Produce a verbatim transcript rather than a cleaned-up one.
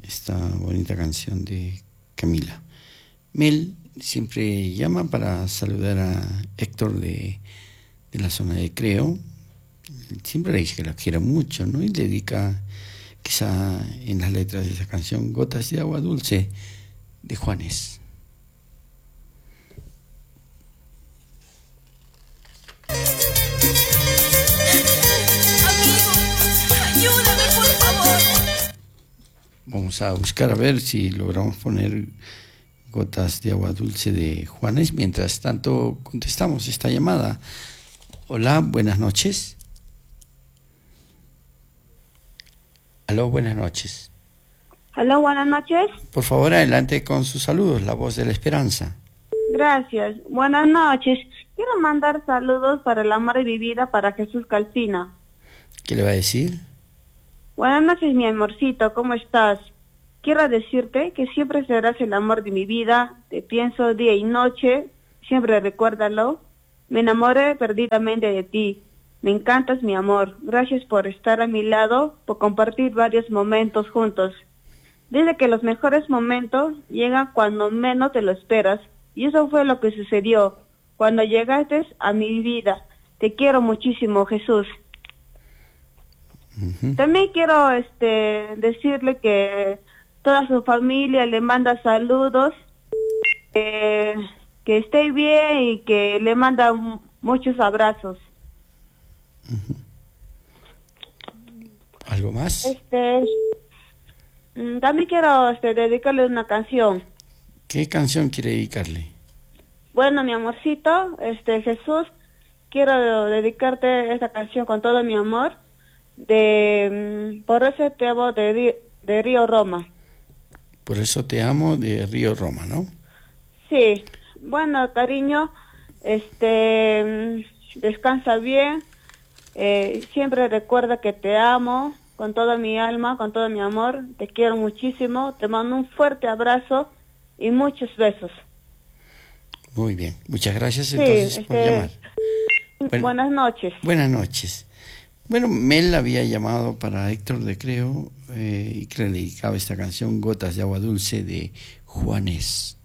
esta bonita canción de Camila. Mel siempre llama para saludar a Héctor de, de la zona de Creo. Siempre le dice que la quiere mucho, ¿no? Y le dedica, quizá en las letras de esa canción, Gotas de Agua Dulce de Juanes. Amigo, ayúdame, por favor. Vamos a buscar a ver si logramos poner Gotas de Agua Dulce de Juanes. Mientras tanto, contestamos esta llamada. Hola, buenas noches. Aló, buenas noches. Aló, buenas noches. Por favor, adelante con sus saludos, la voz de la esperanza. Gracias. Buenas noches. Quiero mandar saludos para el amor de mi vida para Jesús Calcina. ¿Qué le va a decir? Buenas noches, mi amorcito. ¿Cómo estás? Quiero decirte que siempre serás el amor de mi vida. Te pienso día y noche. Siempre recuérdalo. Me enamoré perdidamente de ti. Me encantas, mi amor. Gracias por estar a mi lado, por compartir varios momentos juntos. Dice que los mejores momentos llegan cuando menos te lo esperas. Y eso fue lo que sucedió cuando llegaste a mi vida. Te quiero muchísimo, Jesús. Uh-huh. También quiero este decirle que toda su familia le manda saludos, eh, que esté bien y que le manda m- muchos abrazos. Uh-huh. ¿Algo más? Este, mm, también quiero este, dedicarle una canción. ¿Qué canción quiere dedicarle? Bueno, mi amorcito, este Jesús, quiero dedicarte esta canción con todo mi amor de mm, Por eso te amo de, Rí- de Río Roma. Por eso te amo de Río Roma, ¿no? Sí, bueno, cariño, este, mm, descansa bien, eh, siempre recuerda que te amo con toda mi alma, con todo mi amor, te quiero muchísimo, te mando un fuerte abrazo y muchos besos. Muy bien, muchas gracias Sí, entonces por este, llamar. Bueno, buenas noches. buenas noches. Bueno, Mel había llamado para Héctor de Creo eh, y que le dedicaba esta canción Gotas de Agua Dulce de Juanes.